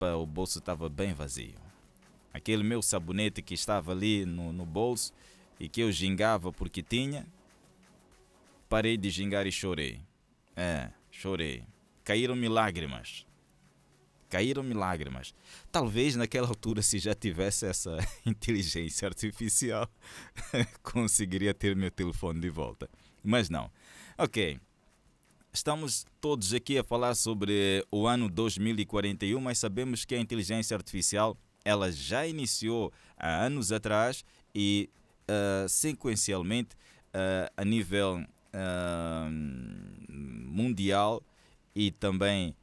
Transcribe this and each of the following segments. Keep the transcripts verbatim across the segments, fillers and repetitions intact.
pá, o bolso estava bem vazio. Aquele meu sabonete que estava ali no, no bolso e que eu gingava porque tinha, parei de gingar e chorei. É, chorei. Caíram-me lágrimas. Caíram-me lágrimas. Talvez naquela altura, se já tivesse essa inteligência artificial, conseguiria ter meu telefone de volta. Mas não. Ok. Estamos todos aqui a falar sobre o ano dois mil e quarenta e um, mas sabemos que a inteligência artificial ela já iniciou há anos atrás e uh, sequencialmente uh, a nível uh, mundial e também,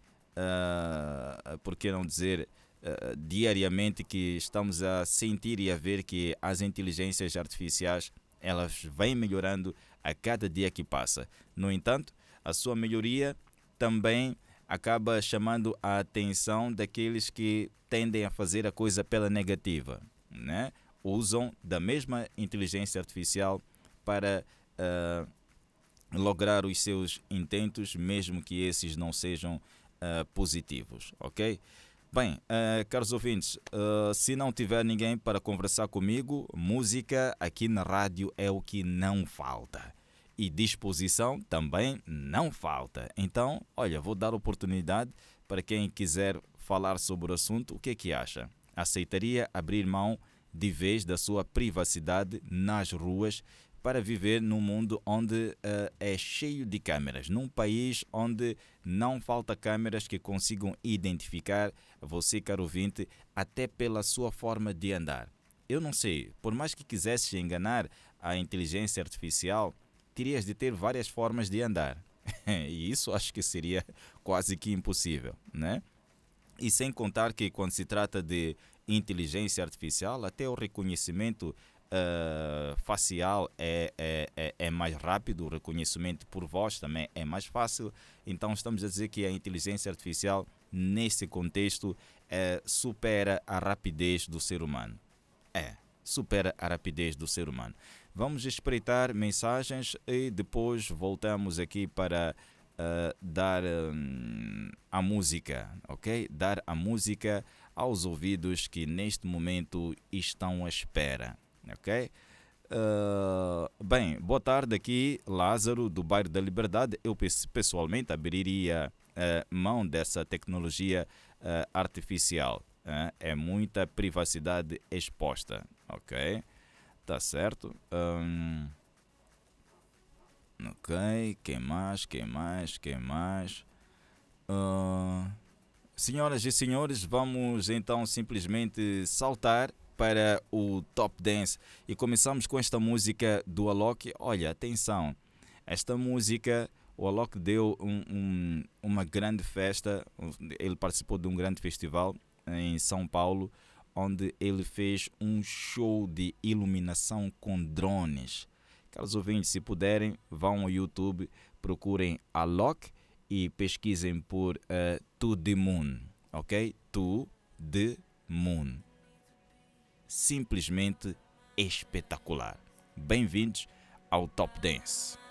uh, por que não dizer, uh, diariamente que estamos a sentir e a ver que as inteligências artificiais elas vêm melhorando a cada dia que passa. No entanto, a sua melhoria também acaba chamando a atenção daqueles que tendem a fazer a coisa pela negativa, né? Usam da mesma inteligência artificial para uh, lograr os seus intentos, mesmo que esses não sejam uh, positivos, ok? Bem, uh, caros ouvintes, uh, se não tiver ninguém para conversar comigo, música aqui na rádio é o que não falta. E disposição também não falta. Então, olha, vou dar oportunidade para quem quiser falar sobre o assunto. O que é que acha? Aceitaria abrir mão de vez da sua privacidade nas ruas para viver num mundo onde uh, é cheio de câmeras, num país onde não falta câmeras que consigam identificar você, caro ouvinte, até pela sua forma de andar? Eu não sei, por mais que quisesse enganar a inteligência artificial, terias de ter várias formas de andar. E isso acho que seria quase que impossível, né? E sem contar que quando se trata de inteligência artificial, até o reconhecimento uh, facial é, é, é, é mais rápido, o reconhecimento por voz também é mais fácil. Então estamos a dizer que a inteligência artificial, nesse contexto, uh, supera a rapidez do ser humano. É, supera a rapidez do ser humano. Vamos espreitar mensagens e depois voltamos aqui para uh, dar um, a música, ok? Dar a música aos ouvidos que neste momento estão à espera, ok? Uh, bem, boa tarde aqui, Lázaro, do bairro da Liberdade. Eu pessoalmente abriria uh, mão dessa tecnologia uh, artificial. Uh, é muita privacidade exposta, ok? Tá certo. Um, ok, quem mais, quem mais, quem mais? Uh, senhoras e senhores, vamos então simplesmente saltar para o Top Dance e começamos com esta música do Alok. Olha, atenção, esta música, o Alok deu um, um, uma grande festa, ele participou de um grande festival em São Paulo, onde ele fez um show de iluminação com drones. Caros ouvintes, se puderem, vão ao YouTube, procurem Alok e pesquisem por uh, To The Moon, ok? To The Moon. Simplesmente espetacular. Bem-vindos ao Top Dance.